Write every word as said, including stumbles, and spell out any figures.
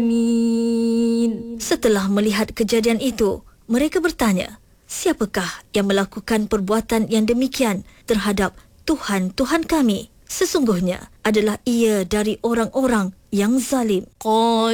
Setelah melihat kejadian itu, mereka bertanya, siapakah yang melakukan perbuatan yang demikian terhadap Tuhan-Tuhan kami? Sesungguhnya adalah ia dari orang-orang yang zalim.